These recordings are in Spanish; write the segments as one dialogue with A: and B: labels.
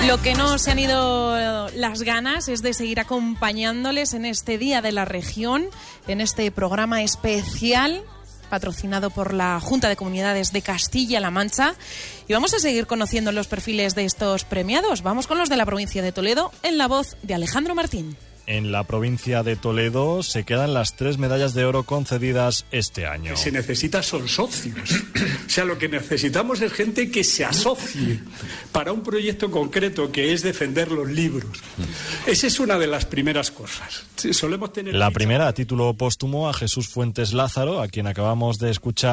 A: Lo que no se han ido las ganas es de seguir acompañándoles en este Día de la Región, en este programa especial patrocinado por la Junta de Comunidades de Castilla-La Mancha. Y vamos a seguir conociendo los perfiles de estos premiados. Vamos con los de la provincia de Toledo, en la voz de Alejandro Martín.
B: En la provincia de Toledo se quedan las 3 medallas de oro concedidas este año.
C: Lo que se necesita son socios. O sea, lo que necesitamos es gente que se asocie para un proyecto concreto que es defender los libros. Esa es una de las primeras cosas. Solemos tener...
B: La primera, a título póstumo, a Jesús Fuentes Lázaro, a quien acabamos de escuchar,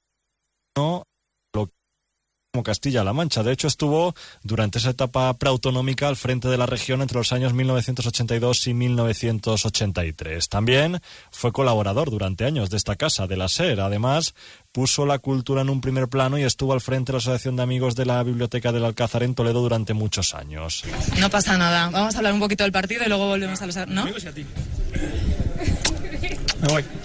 B: como Castilla-La Mancha. De hecho, estuvo durante esa etapa preautonómica al frente de la región entre los años 1982 y 1983. También fue colaborador durante años de esta casa, de la SER. Además, puso la cultura en un primer plano y estuvo al frente de la Asociación de Amigos de la Biblioteca del Alcázar en Toledo durante muchos años.
D: No pasa nada. Vamos a hablar un poquito del partido y luego volvemos a los... ¿no?
C: Amigos y a ti.
B: Me voy.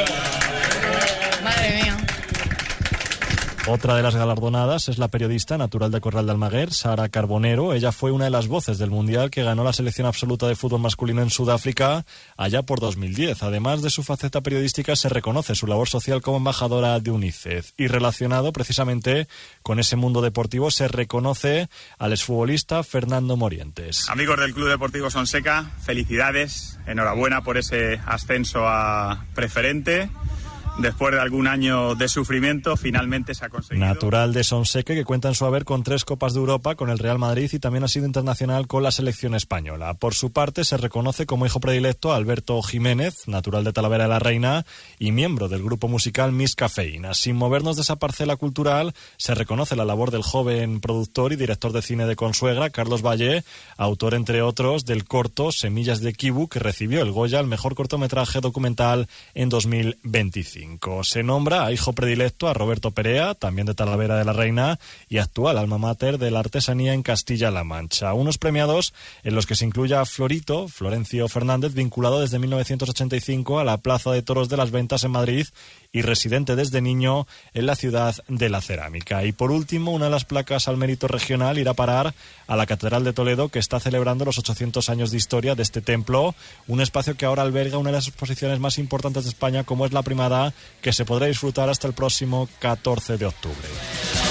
D: Madre mía.
B: Otra de las galardonadas es la periodista natural de Corral de Almaguer, Sara Carbonero. Ella fue una de las voces del Mundial que ganó la selección absoluta de fútbol masculino en Sudáfrica allá por 2010. Además de su faceta periodística, se reconoce su labor social como embajadora de UNICEF. Y relacionado precisamente con ese mundo deportivo, se reconoce al exfutbolista Fernando Morientes.
E: Amigos del Club Deportivo Sonseca, felicidades, enhorabuena por ese ascenso a preferente. Después de algún año de sufrimiento, finalmente se ha conseguido.
B: Natural de Sonseca, que cuenta en su haber con 3 Copas de Europa con el Real Madrid y también ha sido internacional con la selección española. Por su parte, se reconoce como hijo predilecto a Alberto Jiménez, natural de Talavera de la Reina y miembro del grupo musical Miss Cafeína. Sin movernos de esa parcela cultural, se reconoce la labor del joven productor y director de cine de Consuegra, Carlos Valle, autor, entre otros, del corto Semillas de Kibu, que recibió el Goya al mejor cortometraje documental en 2025. Se nombra a hijo predilecto a Roberto Perea, también de Talavera de la Reina y actual alma mater de la artesanía en Castilla-La Mancha. Unos premiados en los que se incluye a Florito, Florencio Fernández, vinculado desde 1985 a la Plaza de Toros de las Ventas en Madrid y residente desde niño en la ciudad de la cerámica. Y por último, una de las placas al mérito regional irá a parar a la Catedral de Toledo, que está celebrando los 800 años de historia de este templo, un espacio que ahora alberga una de las exposiciones más importantes de España, como es la Primada, que se podrá disfrutar hasta el próximo 14 de octubre.